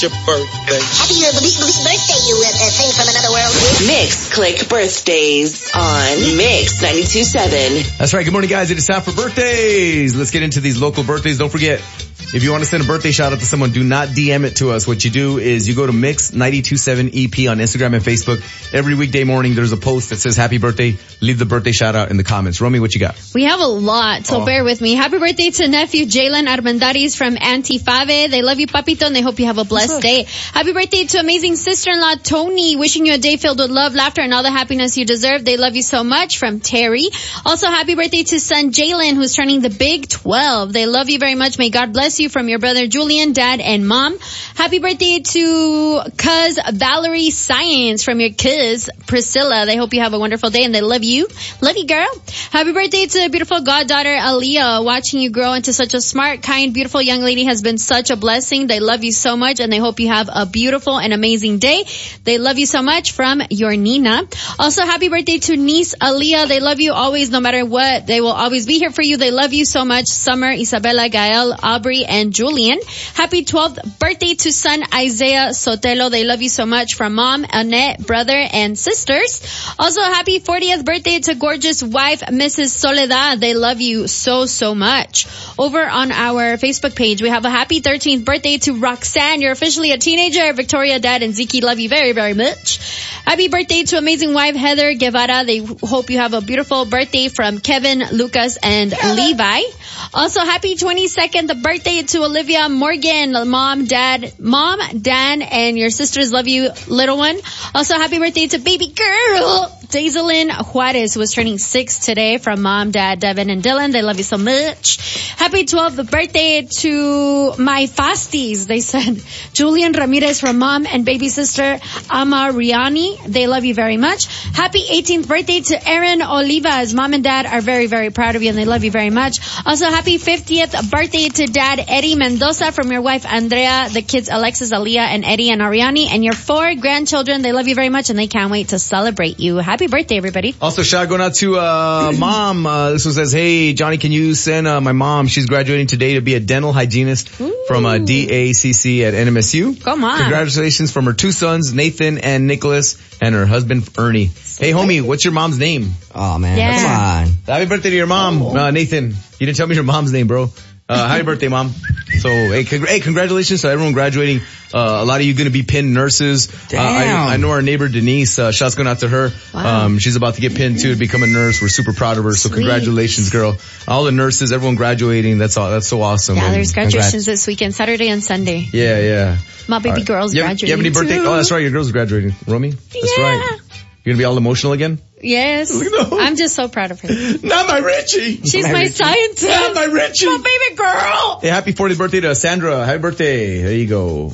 your birthday. Happy birthday, you thing from another world. Mix Click Birthdays on Mix 92.7. That's right. Good morning, guys. It is time for birthdays. Let's get into these local birthdays. Don't forget, if you want to send a birthday shout out to someone, do not DM it to us. What you do is you go to Mix 92.7 EP on Instagram and Facebook. Every weekday morning, there's a post that says happy birthday. Leave the birthday shout out in the comments. Romy, what you got? We have a lot, so bear with me. Happy birthday to nephew Jalen Armendariz from Antifave. They love you, papito, and they hope you have a blessed day. Happy birthday to amazing sister-in-law Tony. Wishing you a day filled with love, laughter, and all the happiness you deserve. They love you so much, from Terry. Also, happy birthday to son Jalen, who's turning the big 12. They love you very much. May God bless you, from your brother Julian, dad, and mom. Happy birthday to cuz Valerie Science, from your cuz Priscilla. They hope you have a wonderful day, and they love you. Love you, girl. Happy birthday to beautiful goddaughter Aaliyah. Watching you grow into such a smart, kind, beautiful young lady has been such a blessing. They love you so much, and they hope you have a beautiful and amazing day. They love you so much, from your Nina. Also, happy birthday to niece Aaliyah. They love you always, no matter what. They will always be here for you. They love you so much. Summer, Isabella, Gael, Aubrey, and Julian. Happy 12th birthday to son Isaiah Sotelo. They love you so much, from mom, Annette, brother, and sisters. Also, happy 40th birthday to gorgeous wife, Mrs. Soledad. They love you so, so much. Over on our Facebook page, we have a happy 13th birthday to Roxanne. You're officially a teenager. Victoria, dad, and Ziki love you very, very much. Happy birthday to amazing wife, Heather Guevara. They hope you have a beautiful birthday, from Kevin, Lucas, and Levi. Also, happy 22nd birthday to Olivia Morgan. Mom, Dan, and your sisters love you, little one. Also, happy birthday to baby girl Daiselin Juarez, who was turning 6 today, from mom, dad, Devin, and Dylan. They love you so much. Happy 12th birthday to my fasties. They said Julian Ramirez, from mom and baby sister Amariani. They love you very much. Happy 18th birthday to Aaron Olivas. Mom and dad are very, very proud of you, and they love you very much. Also, happy 50th birthday to dad Eddie Mendoza, from your wife Andrea, the kids Alexis, Aaliyah, and Eddie and Ariani, and your 4 grandchildren. They love you very much, and they can't wait to celebrate you. Happy birthday, everybody. Also, shout going out to mom. This one says, hey, Johnny, can you send my mom? She's graduating today to be a dental hygienist from DACC at NMSU. Come on. Congratulations from her 2 sons, Nathan and Nicholas, and her husband, Ernie. Hey, homie, what's your mom's name? Oh, man. Yeah. Come on. Happy birthday to your mom, Nathan. You didn't tell me your mom's name, bro. Happy birthday, mom. So, hey, congratulations to everyone graduating. A lot of you going to be pinned nurses. Damn. I know our neighbor Denise, shout's going out to her. Wow. She's about to get pinned too to become a nurse. We're super proud of her. So congratulations, girl. All the nurses, everyone graduating. That's so awesome. Yeah, And there's graduations this weekend, Saturday and Sunday. Yeah. My baby girl's graduating. You have any birthday? too. Oh, that's right. Your girl's graduating. Romy? That's Yeah. right. You're going to be all emotional again? Yes. No. I'm just so proud of her. Not my Richie. She's my scientist. Not my Richie. My baby girl. Hey, happy 40th birthday to Sandra. Happy birthday. There you go.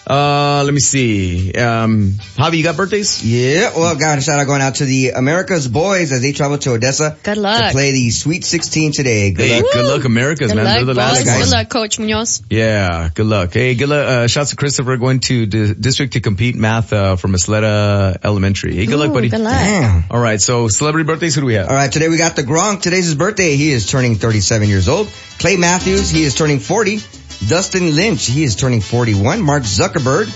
Let me see. Javi, you got birthdays? Yeah, well, got a shout out going out to the America's Boys as they travel to Odessa. Good luck. To play the Sweet 16 today. Good luck, Americas, Good man. luck, They're the last boys. guys. Good luck, Coach Munoz. Yeah, good luck. Hey, good luck. Shouts to Christopher going to the district to compete math, from Isleta Elementary. Hey, good luck, buddy. Good luck. Damn. All right, so celebrity birthdays, who do we have? All right, today we got the Gronk. Today's his birthday. He is turning 37 years old. Clay Matthews, he is turning 40. Dustin Lynch, he is turning 41. Mark Zuckerberg,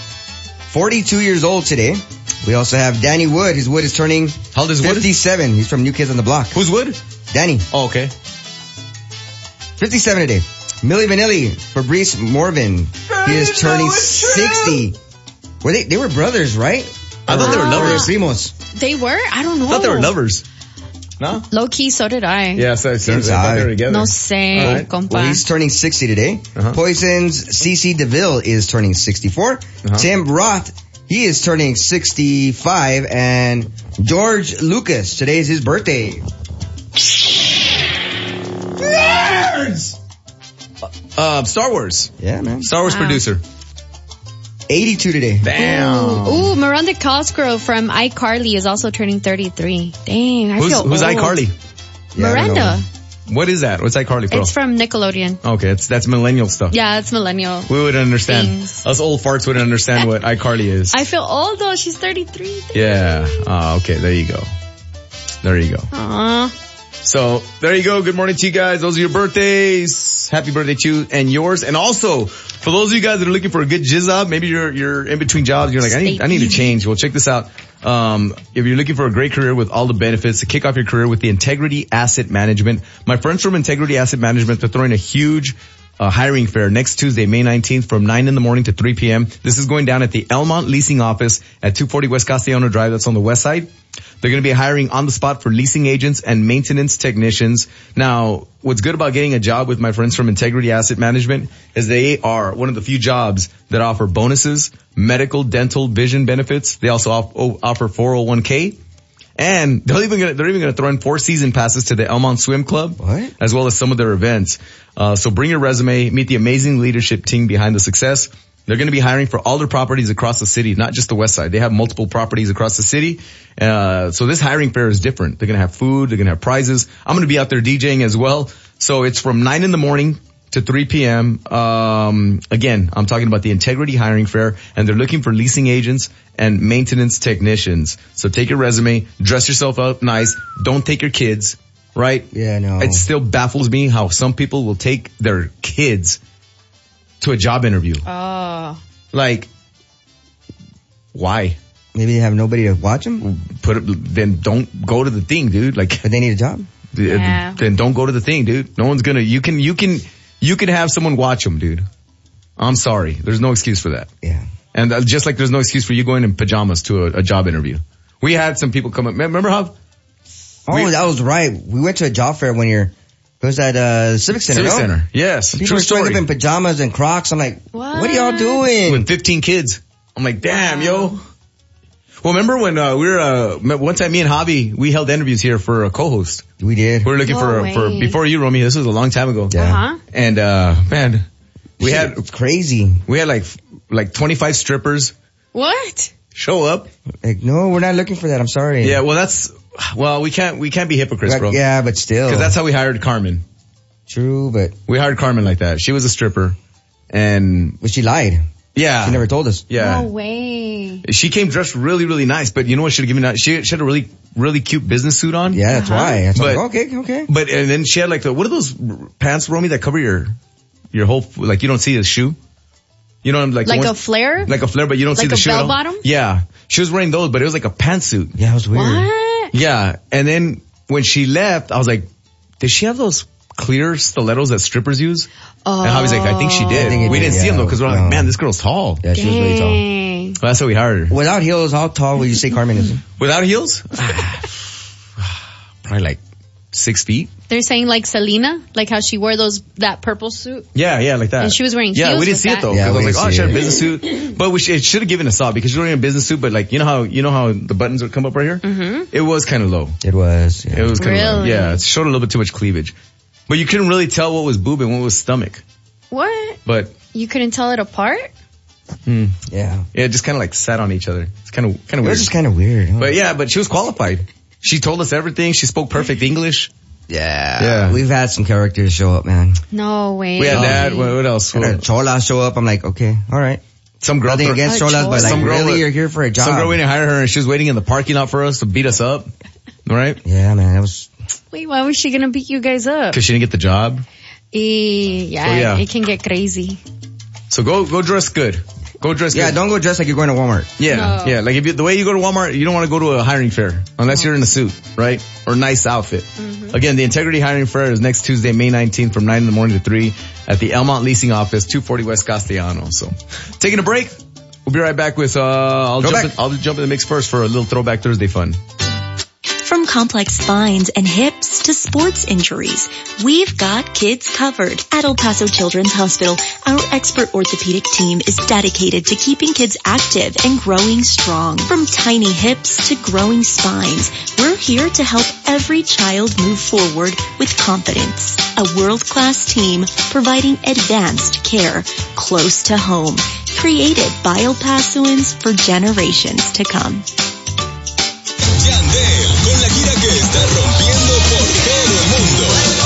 42 years old today. We also have Danny Wood. His Wood is turning How old is Wood? 57. He's from New Kids on the Block. Who's Wood? Danny, Oh, okay. 57 today. Milli Vanilli, Fabrice Morvan, he is turning 60. They were brothers, right? I thought they were lovers. Primos. They were? I don't know. I thought they were lovers. No? Low key, so did I. Yeah, so I thought they were together. No sé, All right. compa. Well, he's turning 60 today. Poison's CeCe DeVille is turning 64. Tim Roth, he is turning 65. And George Lucas, today is his birthday. Nerds! Star Wars. Yeah, man. Star Wars producer. 82 today. Damn. Ooh, Miranda Cosgrove from iCarly is also turning 33. Dang, I feel Who's old. iCarly? Yeah, I don't Miranda. know. What is that? What's iCarly from? It's from Nickelodeon. Okay, that's millennial stuff. Yeah, it's millennial. We wouldn't understand. Things. Us old farts wouldn't understand what iCarly is. I feel old though. She's 33. Yeah. Okay, there you go. Aww. So, there you go. Good morning to you guys. Those are your birthdays. Happy birthday to you and yours. And also, for For those of you guys that are looking for a good jizz job, maybe you're in between jobs, you're like, I need to change. Well, check this out. If you're looking for a great career with all the benefits to kick off your career with the Integrity Asset Management, my friends from Integrity Asset Management, they're throwing a huge hiring fair next Tuesday, May 19th from 9 in the morning to 3 p.m. This is going down at the Elmont Leasing Office at 240 West Castellano Drive. That's on the west side. They're going to be hiring on the spot for leasing agents and maintenance technicians. Now, what's good about getting a job with my friends from Integrity Asset Management is they are one of the few jobs that offer bonuses, medical, dental, vision benefits. They also offer 401k. And they're even going to throw in 4 season passes to the Elmont Swim Club, as well as some of their events. So bring your resume, meet the amazing leadership team behind the success. They're going to be hiring for all their properties across the city, not just the west side. They have multiple properties across the city. So this hiring fair is different. They're going to have food. They're going to have prizes. I'm going to be out there DJing as well. So it's from 9 in the morning to 3 p.m. Again, I'm talking about the Integrity Hiring Fair, and they're looking for leasing agents and maintenance technicians. So take your resume, dress yourself up nice. Don't take your kids, right? Yeah, no. It still baffles me how some people will take their kids to a job interview. Oh. Like, why? Maybe they have nobody to watch them? Then don't go to the thing, dude. Like, but they need a job? Yeah. Then don't go to the thing, dude. No one's gonna, you can have someone watch them, dude. I'm sorry. There's no excuse for that. Yeah. And just like there's no excuse for you going in pajamas to a job interview. We had some people come up. Remember how? Oh, that was right. We went to a job fair one year. It was at Civic Center, Civic Center, yes. People were showing up in pajamas and Crocs. I'm like, what are y'all doing? With 15 kids. I'm like, damn, yo. Well, remember when we were one time me and Javi, we held interviews here for a co-host. We did. We were looking for before you, Romy. This was a long time ago. Yeah. And man, it's crazy. We had like 25 strippers. What? Show up. Like, no, we're not looking for that. I'm sorry. Yeah, well, we can't be hypocrites, bro. Yeah, but still. Because that's how we hired Carmen. True, but. We hired Carmen like that. She was a stripper. But she lied. Yeah. She never told us. Yeah. No way. She came dressed really, really nice, but you know what should have given that? She had a really, really cute business suit on. Yeah, that's why. That's okay. But, and then she had like what are those pants, Romy, that cover your whole, like you don't see the shoe? You know, like a flare? Like a flare, but you don't see the shoe. Like a bell bottom? Yeah. She was wearing those, but it was like a pantsuit. Yeah, it was weird. What? Yeah. And then when she left, I was like, did she have those clear stilettos that strippers use? Oh. And Javi's like, I think she did. We didn't see them though, because we're like, man, this girl's tall. Yeah, she was really tall. Dang. Well, that's how we hired her. Without heels, how tall would you say Carmen is? Without heels? Probably like 6 feet. They're saying like Selena, like how she wore that purple suit. Yeah, like that. And she was wearing heels. Yeah, we didn't see it though. Yeah, I was like, we she had a didn't business suit. But it should have given us all because she was wearing a business suit, but like, you know how the buttons would come up right here? Mm-hmm. It was kind of low. It was. Yeah. It was kind of low. Really? Yeah, it showed a little bit too much cleavage. But you couldn't really tell what was boob and what was stomach. What? But. You couldn't tell it apart? Yeah. It just kind of like sat on each other. It's kind of weird. It was just kind of weird. Huh? But she was qualified. She told us everything. She spoke perfect English. Yeah. We've had some characters show up, man. No way. We had that. What else? Chola show up. I'm like, okay, all right. Some girl. Nothing against Cholas, but like, really, you're here for a job. Some girl went and hired her and she was waiting in the parking lot for us to beat us up. Right? Yeah, man. That was. Wait, why was she gonna beat you guys up? Because she didn't get the job. Yeah, it can get crazy. So go dress good. Go dress good. Yeah, don't go dressed like you're going to Walmart. Yeah, No. yeah. Like the way you go to Walmart, you don't want to go to a hiring fair unless you're in a suit, right? Or a nice outfit. Mm-hmm. Again, the Integrity Hiring Fair is next Tuesday, May 19th from 9 in the morning to 3 at the Elmont Leasing Office, 240 West Castellano. So, taking a break. We'll be right back with, I'll jump in the mix first for a little Throwback Thursday fun. From complex spines and hips to sports injuries, we've got kids covered. At El Paso Children's Hospital, our expert orthopedic team is dedicated to keeping kids active and growing strong. From tiny hips to growing spines, we're here to help every child move forward with confidence. A world-class team providing advanced care close to home, created by El Pasoans for generations to come. Yandel, con la gira que está rompiendo por todo el mundo.